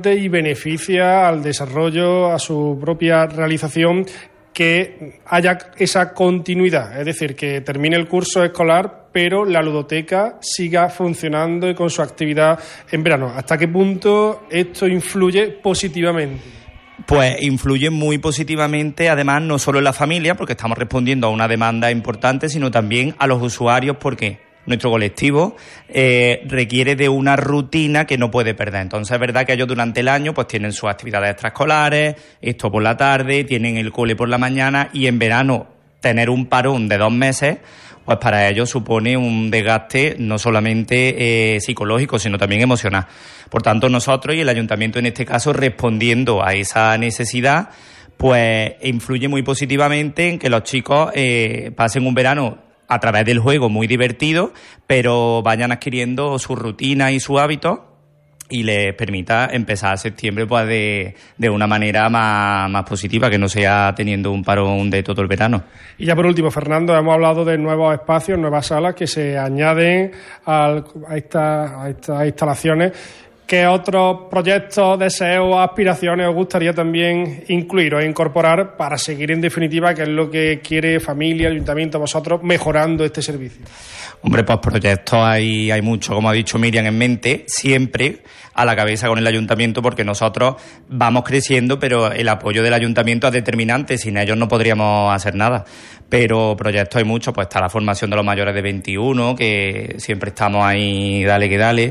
y beneficia al desarrollo, a su propia realización, que haya esa continuidad, es decir, que termine el curso escolar, pero la ludoteca siga funcionando y con su actividad en verano. ¿Hasta qué punto esto influye positivamente? Pues influye muy positivamente, además, no solo en la familia, porque estamos respondiendo a una demanda importante, sino también a los usuarios, porque nuestro colectivo requiere de una rutina que no puede perder. Entonces es verdad que ellos durante el año pues tienen sus actividades extraescolares, esto por la tarde, tienen el cole por la mañana, y en verano tener un parón de 2 meses, pues para ellos supone un desgaste no solamente psicológico, sino también emocional. Por tanto, nosotros y el ayuntamiento en este caso, respondiendo a esa necesidad, pues influye muy positivamente en que los chicos pasen un verano a través del juego muy divertido, pero vayan adquiriendo su rutina y su hábito, y les permita empezar septiembre pues de una manera más positiva, que no sea teniendo un parón de todo el verano. Y ya por último, Fernando, hemos hablado de nuevos espacios, nuevas salas que se añaden a estas instalaciones. ¿Qué otros proyectos, deseos, aspiraciones os gustaría también incluir o incorporar para seguir, en definitiva, qué es lo que quiere familia, ayuntamiento, vosotros, mejorando este servicio? Hombre, pues proyectos hay mucho, como ha dicho Miriam, en mente, siempre a la cabeza con el ayuntamiento, porque nosotros vamos creciendo, pero el apoyo del ayuntamiento es determinante, sin ellos no podríamos hacer nada. Pero proyectos hay muchos, pues está la formación de los mayores de 21, que siempre estamos ahí, dale que dale.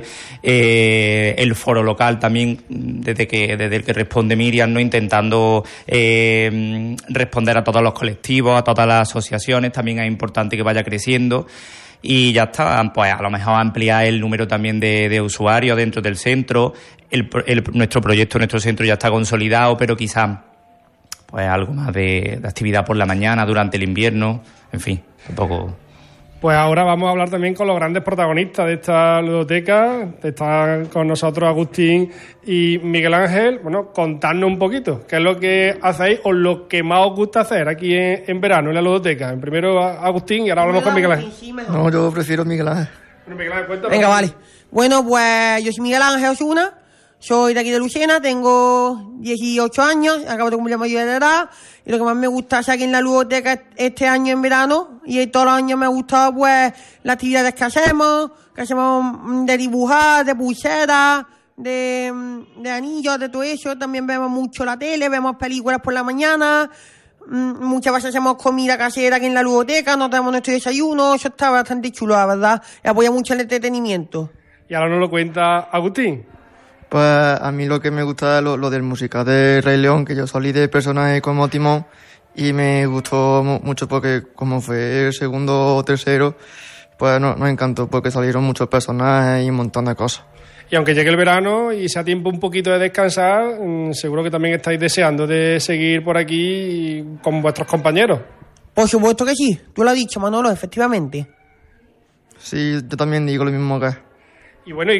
El foro local también, desde el que responde Miriam, ¿no? Intentando responder a todos los colectivos, a todas las asociaciones, también es importante que vaya creciendo. Y ya está, pues a lo mejor ampliar el número también de usuarios dentro del centro. Nuestro proyecto, nuestro centro ya está consolidado, pero quizás pues algo más de actividad por la mañana, durante el invierno, en fin, tampoco. Pues ahora vamos a hablar también con los grandes protagonistas de esta ludoteca. Están con nosotros Agustín y Miguel Ángel. Bueno, contadnos un poquito qué es lo que hacéis o lo que más os gusta hacer aquí en verano en la ludoteca. En primero Agustín y ahora hablamos con Miguel Ángel. No, yo prefiero Miguel Ángel. Bueno, Miguel Ángel, cuéntanos. Venga, vale. Bueno, pues yo soy Miguel Ángel Osuna, soy de aquí de Lucena, tengo 18 años, acabo de cumplir la mayoría de edad, y lo que más me gusta hacer aquí en la ludoteca este año en verano, y todos los años me ha gustado pues las actividades que hacemos de dibujar, de pulseras, de anillos, de todo eso. También vemos mucho la tele, vemos películas por la mañana, muchas veces hacemos comida casera aquí en la ludoteca, nos tenemos nuestro desayuno, eso está bastante chulo, la verdad, y apoya mucho el entretenimiento. Y ahora nos lo cuenta Agustín. Pues a mí lo que me gusta es lo del musical de Rey León, que yo salí de personaje como Timón y me gustó mucho porque como fue el segundo o tercero, pues nos encantó porque salieron muchos personajes y un montón de cosas. Y aunque llegue el verano y sea tiempo un poquito de descansar, seguro que también estáis deseando de seguir por aquí con vuestros compañeros. Por supuesto que sí, tú lo has dicho, Manolo, efectivamente. Sí, yo también digo lo mismo que... Y bueno,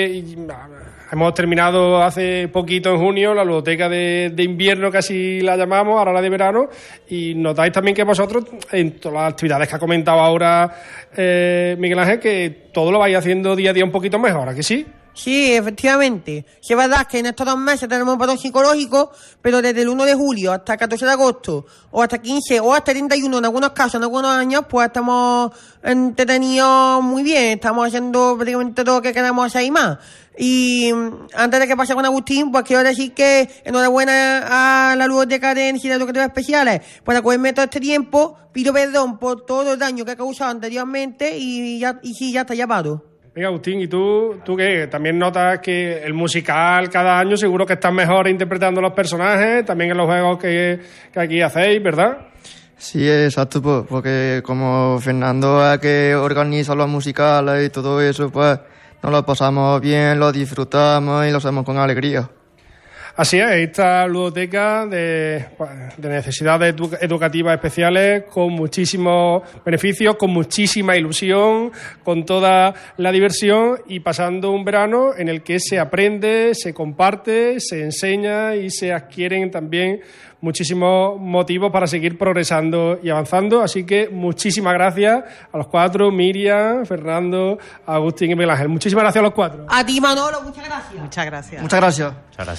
hemos terminado hace poquito en junio la ludoteca de invierno, casi la llamamos, ahora la de verano, y notáis también que vosotros, en todas las actividades que ha comentado ahora Miguel Ángel, que todo lo vais haciendo día a día un poquito mejor, ¿a que sí? Sí, efectivamente. Sí, es verdad que en estos 2 meses tenemos un parón psicológico, pero desde el 1 de julio hasta el 14 de agosto, o hasta 15, o hasta 31, en algunos casos, en algunos años, pues estamos entretenidos muy bien, estamos haciendo prácticamente todo lo que queremos hacer y más. Y antes de que pase con Agustín, pues quiero decir que enhorabuena a la ludoteca de Necesidades Educativas Especiales por acogerme todo este tiempo. Pido perdón por todo el daño que he causado anteriormente y sí, ya está llamado. Venga, Agustín, ¿y tú qué? También notas que el musical cada año seguro que estás mejor interpretando los personajes, también en los juegos que aquí hacéis, ¿verdad? Sí, exacto, porque como Fernando es que organiza los musicales y todo eso, pues nos lo pasamos bien, lo disfrutamos y lo hacemos con alegría. Así es, esta ludoteca de necesidades educativas especiales con muchísimos beneficios, con muchísima ilusión, con toda la diversión y pasando un verano en el que se aprende, se comparte, se enseña y se adquieren también muchísimos motivos para seguir progresando y avanzando. Así que muchísimas gracias a los 4, Miriam, Fernando, Agustín y Miguel Ángel. Muchísimas gracias a los 4. A ti, Manolo, muchas gracias. Muchas gracias. Muchas gracias. Muchas gracias.